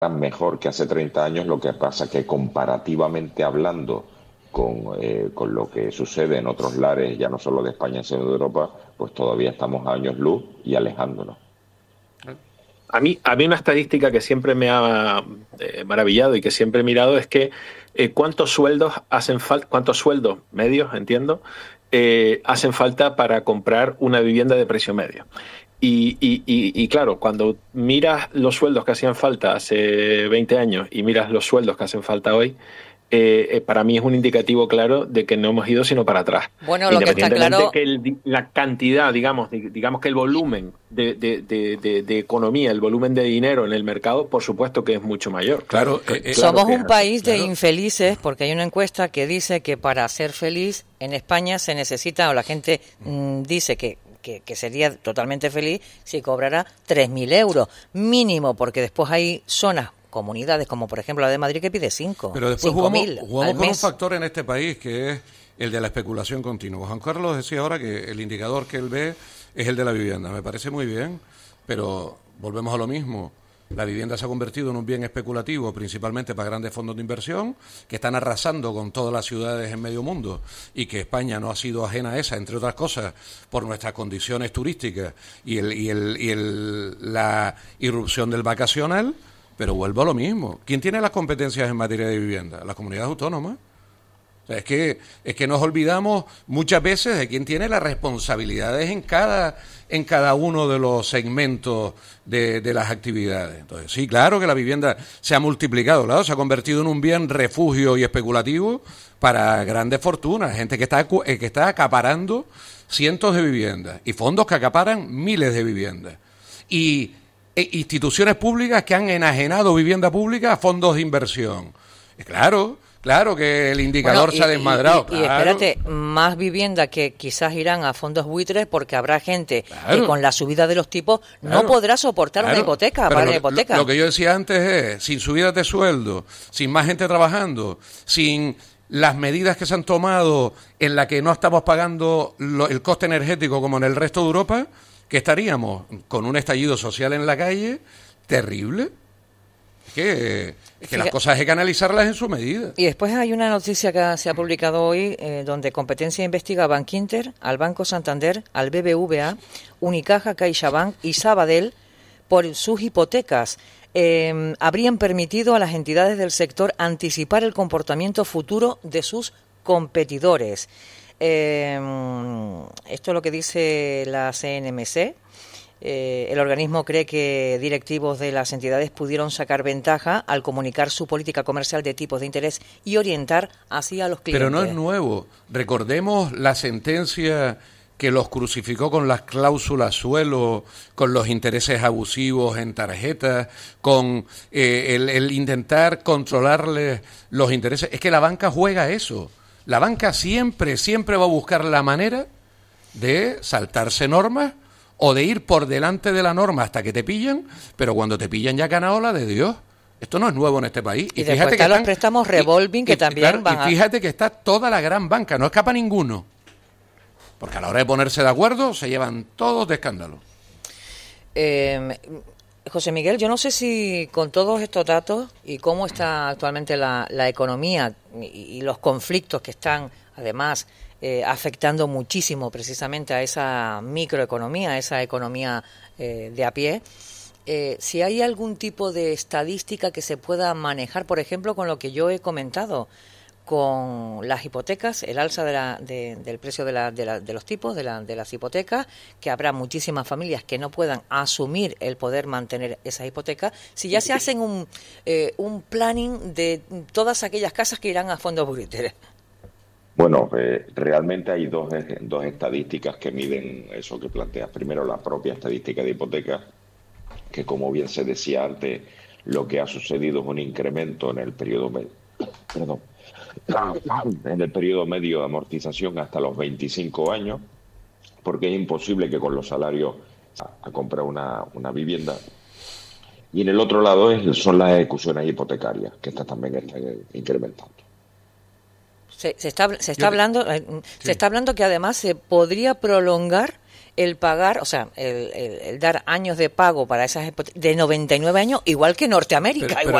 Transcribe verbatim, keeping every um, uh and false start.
mejor que hace treinta años, lo que pasa que comparativamente hablando con, eh, con lo que sucede en otros lares, ya no solo de España, sino de Europa, pues todavía estamos a años luz y alejándonos. A mí, a mí una estadística que siempre me ha eh, maravillado y que siempre he mirado es que eh, cuántos sueldos hacen falta, cuántos sueldos medios, entiendo, eh, hacen falta para comprar una vivienda de precio medio. Y, y, y, y claro, cuando miras los sueldos que hacían falta hace veinte años y miras los sueldos que hacen falta hoy, eh, eh, para mí es un indicativo claro de que no hemos ido sino para atrás. Bueno, lo que está claro... que el, la cantidad, digamos, digamos que el volumen de, de, de, de, de economía, el volumen de dinero en el mercado, por supuesto que es mucho mayor. Claro, eh, eh, Somos claro un país de claro. infelices, porque hay una encuesta que dice que para ser feliz en España se necesita, o la gente mmm, dice que Que, que sería totalmente feliz si cobrara tres mil euros mínimo, porque después hay zonas, comunidades como por ejemplo la de Madrid que pide cinco. Pero después jugamos, jugamos con un factor en este país que es el de la especulación continua. Juan Carlos decía ahora que el indicador que él ve es el de la vivienda. Me parece muy bien, pero volvemos a lo mismo. La vivienda se ha convertido en un bien especulativo, principalmente para grandes fondos de inversión, que están arrasando con todas las ciudades en medio mundo, y que España no ha sido ajena a esa, entre otras cosas, por nuestras condiciones turísticas y, el, y, el, y el, la irrupción del vacacional. Pero vuelvo a lo mismo. ¿Quién tiene las competencias en materia de vivienda? Las comunidades autónomas. O sea, es que es que nos olvidamos muchas veces de quién tiene las responsabilidades en cada en cada uno de los segmentos de, de las actividades. Entonces, sí, claro que la vivienda se ha multiplicado, claro, se ha convertido en un bien refugio y especulativo para grandes fortunas, gente que está que está acaparando cientos de viviendas y fondos que acaparan miles de viviendas. Y e instituciones públicas que han enajenado vivienda pública a fondos de inversión. Y claro, claro que el indicador bueno, y, se ha desmadrado. Y, y, claro. y espérate, más vivienda que quizás irán a fondos buitres porque habrá gente claro. que con la subida de los tipos claro. no podrá soportar claro. una hipoteca, pagar pagar lo, hipoteca. Lo, lo que yo decía antes es, sin subidas de sueldo, sin más gente trabajando, sin las medidas que se han tomado en la que no estamos pagando lo, el coste energético como en el resto de Europa, que estaríamos con un estallido social en la calle terrible. Es que, es que las cosas hay que analizarlas en su medida. Y después hay una noticia que se ha publicado hoy eh, donde Competencia investiga a Bankinter, al Banco Santander, al B B V A, Unicaja, CaixaBank y Sabadell por sus hipotecas. Eh, habrían permitido a las entidades del sector anticipar el comportamiento futuro de sus competidores. Eh, esto es lo que dice la C N M C. Eh, el organismo cree que directivos de las entidades pudieron sacar ventaja al comunicar su política comercial de tipos de interés y orientar así a los clientes. Pero no es nuevo. Recordemos la sentencia que los crucificó con las cláusulas suelo, con los intereses abusivos en tarjetas, con eh, el, el intentar controlarles los intereses. Es que la banca juega eso. La banca siempre, siempre va a buscar la manera de saltarse normas o de ir por delante de la norma hasta que te pillan, pero cuando te pillan ya ganado la de Dios. Esto no es nuevo en este país. Y, y fíjate que están los préstamos revolving que también claro, van a... Y fíjate que está toda la gran banca, no escapa ninguno. Porque a la hora de ponerse de acuerdo se llevan todos de escándalo. Eh, José Miguel, yo no sé si con todos estos datos y cómo está actualmente la, la economía y, y los conflictos que están, además, eh, afectando muchísimo precisamente a esa microeconomía, a esa economía eh, de a pie, eh, si hay algún tipo de estadística que se pueda manejar, por ejemplo, con lo que yo he comentado, con las hipotecas, el alza de la, de, del precio de, la, de, la, de los tipos de, la, de las hipotecas, que habrá muchísimas familias que no puedan asumir el poder mantener esas hipotecas, si ya se hacen un, eh, un planning de todas aquellas casas que irán a fondos buitres. Bueno, eh, realmente hay dos, dos estadísticas que miden eso que planteas. Primero, la propia estadística de hipotecas, que como bien se decía antes, lo que ha sucedido es un incremento en el periodo medio, perdón, en el periodo medio de amortización hasta los veinticinco años, porque es imposible que con los salarios a, a comprar una, una vivienda. Y en el otro lado es, son las ejecuciones hipotecarias, que estas también están incrementando. Se, se está, se está hablando, sí. se está hablando que además se podría prolongar el pagar, o sea, el, el, el dar años de pago para esas hipotecas de noventa y nueve años, igual que Norteamérica. Pero, igual